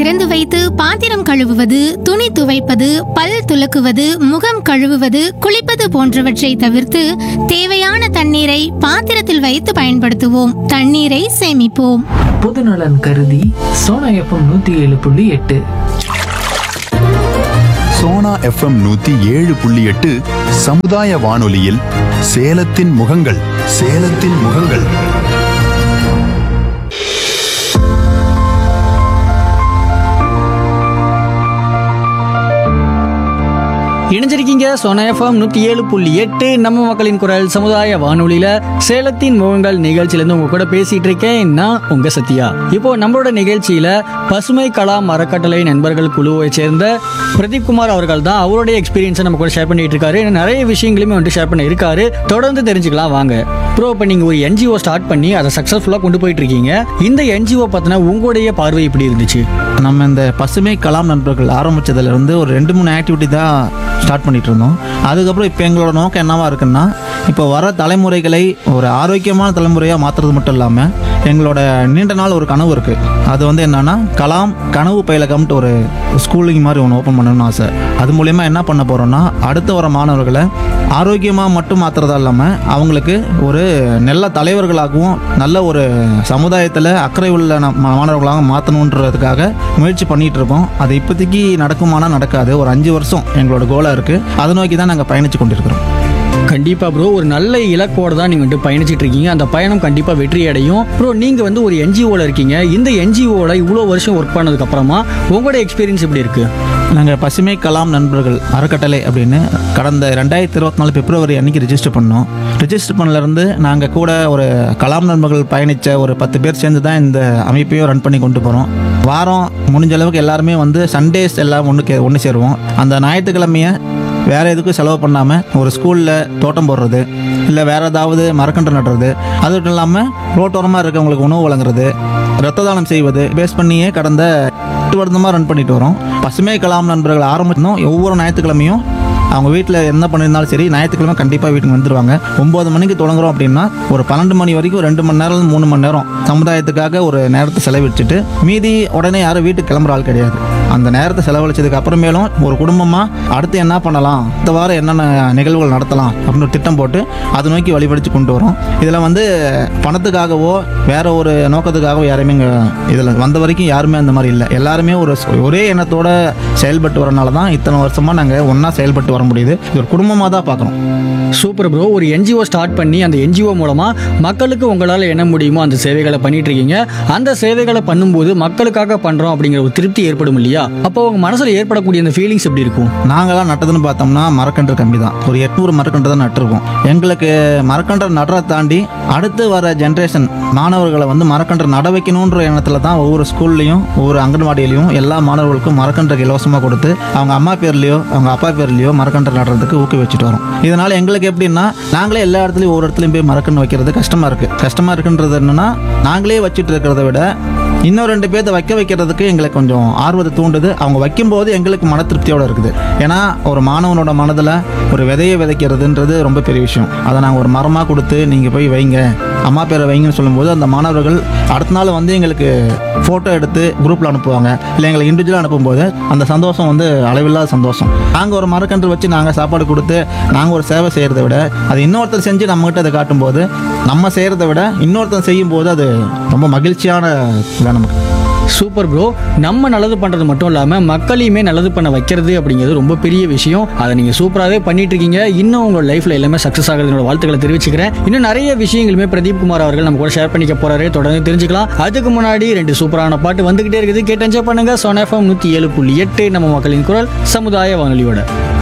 திறந்து வைத்து பாத்திரம் கழுவுவது, துணி துவைப்பது, பல் துலக்குவது, முகம் கழுவுவது, குளிப்பது போன்றவற்றை தவிர்த்து தேவையான தண்ணீரை பாத்திரத்தில் வைத்து பயன்படுத்துவோம். தண்ணீரை சேமிப்போம். பொதுநலன் கருதி சோனா எஃப்எம் 107.8. சோனா எஃப்எம் 107.8 சமுதாய வானொலியில் சேலத்தின் முகங்கள். சேலத்தின் முகங்கள். இணைஞ்சிருக்கீங்க சோனா எஃப்எம் 107.8 நம்ம மக்களின் குரல் சமுதாய வானொலியில சேலத்தின் முகங்கள் நிகழ்ச்சியிலேருந்து உங்க கூட பேசிட்டு இருக்கேன் நான் உங்க சத்யா. இப்போ நம்மளோட நிகழ்ச்சியில பசுமை கலாம் அறக்கட்டளை நண்பர்கள் குழுவை சேர்ந்த பிரதீப் குமார் அவர்கள் தான் அவருடைய எக்ஸ்பீரியன்ஸை நம்ம கூட ஷேர் பண்ணிட்டு இருக்காரு. நிறைய விஷயங்களுமே வந்துட்டு ஷேர் பண்ணி இருக்காரு. தொடர்ந்து தெரிஞ்சுக்கலாம் வாங்க. ப்ரோ, இப்போ நீங்க ஒரு என்ஜிஓ ஸ்டார்ட் பண்ணி அதை சக்சஸ்ஃபுல்லா கொண்டு போயிட்டு இருக்கீங்க. இந்த என்ஜிஓ பத்தின உங்களுடைய பார்வை எப்படி இருந்துச்சு? நம்ம இந்த பசுமை கலாம் நண்பர்கள் ஆரம்பிச்சதுல இருந்து ஒரு 2-3 ஆக்டிவிட்டி தான் ஸ்டார்ட் பண்ணிட்டு இருந்தோம். அதுக்கப்புறம் இப்போ எங்களோட நோக்கம் என்னவா இருக்குன்னா, இப்போ வர தலைமுறைகளை ஒரு ஆரோக்கியமான தலைமுறையாக மாற்றுறது மட்டும் இல்லாமல் எங்களோட நீண்ட நாள் ஒரு கனவு இருக்குது. அது வந்து என்னன்னா, கலாம் கனவு பயிலகம்ட்டு ஒரு ஸ்கூலிங் மாதிரி ஒன்று ஓப்பன் பண்ணணும்னு ஆசை. அது மூலயமா என்ன பண்ண போகிறோம்னா, அடுத்து வர மாணவர்களை ஆரோக்கியமாக மட்டும் மாற்றுறதா இல்லாமல் அவங்களுக்கு ஒரு நல்ல தலைவர்களாகவும் நல்ல ஒரு சமுதாயத்தில் அக்கறை உள்ள மாணவர்களாகவும் மாற்றணுன்றதுக்காக முயற்சி பண்ணிகிட்டு இருக்கோம். அது இப்போதைக்கு நடக்குமானா நடக்காது. ஒரு 5 வருஷம் எங்களோட கோலாக இருக்குது. அதை நோக்கி தான் நாங்கள் பயணித்து கொண்டிருக்கிறோம். கண்டிப்பா ப்ரோ, ஒரு நல்ல இலக்கோடு தான் நீங்க வந்துட்டு பயணிச்சிட்டு இருக்கீங்க. அந்த பயணம் கண்டிப்பா வெற்றி அடையும். ப்ரோ, நீங்க வந்து ஒரு என்ஜிஓல இருக்கீங்க. இந்த என்ஜிஓல இவ்வளோ வருஷம் ஒர்க் பண்ணதுக்கு அப்புறமா உங்களோட எக்ஸ்பீரியன்ஸ் எப்படி இருக்கு? நாங்கள் பசுமை கலாம் நண்பர்கள் அறக்கட்டளை அப்படின்னு கடந்த 2024 பிப்ரவரி அன்னைக்கு ரிஜிஸ்டர் பண்ணோம். ரிஜிஸ்டர் பண்ணலேருந்து நாங்கள் கூட ஒரு கலாம் நண்பர்கள் பயணித்த ஒரு 10 பேர் சேர்ந்து தான் இந்த அமைப்பையும் ரன் பண்ணி கொண்டு போகிறோம். வாரம் முடிஞ்ச அளவுக்கு எல்லாருமே வந்து சண்டேஸ் எல்லாம் ஒன்று சேருவோம். அந்த ஞாயிற்றுக்கிழமையை வேறு எதுக்கும் செலவு பண்ணாமல் ஒரு ஸ்கூலில் தோட்டம் போடுறது, இல்லை வேறு ஏதாவது மரக்கன்று நடுறது, அது மட்டும் இல்லாமல் ரோட்டோரமாக இருக்கவங்களுக்கு உணவு வழங்குறது, ரத்த தானம் செய்வது பேஸ் பண்ணியே கடந்த 8 வருடமாக ரன் பண்ணிட்டு வரோம். பசுமை கலாம் நண்பர்கள் ஆரம்பிச்சோம். ஒவ்வொரு ஞாயிற்றுக்கிழமையும் அவங்க வீட்டில் என்ன பண்ணியிருந்தாலும் சரி, ஞாயிற்றுக்கிழமை கண்டிப்பாக வீட்டுக்கு வந்துடுவாங்க. 9 மணிக்கு தொடங்குறோம் அப்படின்னா ஒரு 12 மணி வரைக்கும் 2 மணி நேரம் 3 மணி நேரம் சமுதாயத்துக்காக ஒரு நேரத்தை செலவிச்சுட்டு மீதி உடனே யாரும் வீட்டுக்கு கிளம்புற ஆள் கிடையாது. அந்த நேரத்தை செலவழிச்சதுக்கு அப்புறமேலும் ஒரு குடும்பமாக அடுத்து என்ன பண்ணலாம், இந்த வாரம் என்னென்ன நிகழ்வுகள் நடத்தலாம் அப்படின்னு ஒரு திட்டம் போட்டு அதை நோக்கி வழிபடித்து கொண்டு வரோம். இதில் வந்து பணத்துக்காகவோ வேற ஒரு நோக்கத்துக்காகவோ யாருமே இதில் வந்த வரைக்கும் யாருமே அந்த மாதிரி இல்லை. எல்லாருமே ஒரே எண்ணத்தோட செயல்பட்டு வரனால தான் இத்தனை வருஷமாக நாங்கள் ஒன்றா செயல்பட்டு வர முடியுது. இது ஒரு குடும்பமாக தான் பார்க்குறோம். சூப்பர் ப்ரோ, ஒரு என்ஜிஓ ஸ்டார்ட் பண்ணி அந்த என்ஜிஓ மூலமா மக்களுக்கு உங்களால் என்ன முடியுமோ அந்த சேவைகளை பண்ணிட்டு இருக்கீங்க. அந்த சேவைகளை பண்ணும்போது மக்களுக்காக பண்றோம் அப்படிங்கிற ஒரு திருப்தி ஏற்படும் இல்லையா? அப்போ உங்க மனசுல ஏற்படக்கூடிய அந்த ஃபீலிங்ஸ் எப்படி இருக்கும்? நாங்களாம் நட்டதுன்னு பார்த்தோம்னா மரக்கன்று கம்மி தான். ஒரு 800 மரக்கன்று தான் நட்டுருக்கோம். எங்களுக்கு மரக்கன்று நடுறதை தாண்டி அடுத்து வர ஜென்ரேஷன் மாணவர்களை வந்து மரக்கன்று நட வைக்கணுன்ற எண்ணத்தில் தான் ஒவ்வொரு ஸ்கூல்லையும் ஒவ்வொரு அங்கன்வாடியிலையும் எல்லா மாணவர்களுக்கும் மரக்கன்றுக்கு இலவசமாக கொடுத்து அவங்க அம்மா பேர்லையோ அவங்க அப்பா பேர்லையோ மரக்கன்று நடுறதுக்கு ஊக்குவிச்சுட்டு வரோம். இதனால் எங்களுக்கு எப்படின்னா, நாங்களே எல்லா இடத்துலையும் ஒவ்வொரு இடத்துலையும் போய் மரக்கன்று வைக்கிறது கஷ்டமாக இருக்குன்றது என்னன்னா, நாங்களே வச்சுட்டு இருக்கிறத விட இன்னும் 2 பேர்த்த வைக்கிறதுக்கு எங்களுக்கு கொஞ்சம் ஆர்வத்தை தூண்டுது. அவங்க வைக்கும்போது எங்களுக்கு மன திருப்தியோடு இருக்குது. ஏன்னா ஒரு மாணவனோட மனதில் ஒரு விதையை விதைக்கிறதுன்றது ரொம்ப பெரிய விஷயம். அதை நாங்கள் ஒரு மரமாக கொடுத்து நீங்கள் போய் வைங்க, அம்மா பேரை வைங்கன்னு சொல்லும்போது அந்த மாணவர்கள் அடுத்த நாள் வந்து எங்களுக்கு ஃபோட்டோ எடுத்து குரூப்பில் அனுப்புவாங்க, இல்லை எங்களுக்கு இண்டிவிஜுவலாக அனுப்பும்போது அந்த சந்தோஷம் வந்து அளவில்லாத சந்தோஷம். நாங்கள் ஒரு மரக்கன்று வச்சு நாங்கள் சாப்பாடு கொடுத்து நாங்கள் ஒரு சேவை செய்கிறத விட அது இன்னொருத்தர் செஞ்சு நம்மகிட்ட அதை காட்டும்போது, நம்ம செய்கிறத விட இன்னொருத்தர் செய்யும்போது அது ரொம்ப மகிழ்ச்சியான நமக்கு. சூப்பர் ப்ரோ, நம்ம நல்லது பண்றது மட்டும் இல்லாம மக்களையுமே நல்லது பண்ண வைக்கிறது அப்படிங்கிறது ரொம்ப பெரிய விஷயம். அதை நீங்க சூப்பராகவே பண்ணிட்டு இருக்கீங்க. இன்னும் உங்களோட லைஃப்ல எல்லாமே சக்சஸ் ஆகிறதுனோட வாழ்த்துக்களை தெரிவிச்சுக்கிறேன். இன்னும் நிறைய விஷயங்களுமே பிரதீப் குமார் அவர்கள் நம்ம கூட ஷேர் பண்ணிக்க போறாரு. தொடர்ந்து தெரிஞ்சுக்கலாம். அதுக்கு முன்னாடி 2 சூப்பரான பாட்டு வந்துகிட்டே இருக்குது. கேட்டு என்ஜாய் பண்ணுங்க. சோனா எஃப்எம் 107.8 நம்ம மக்களின் குரல் சமுதாய வானொலியோட.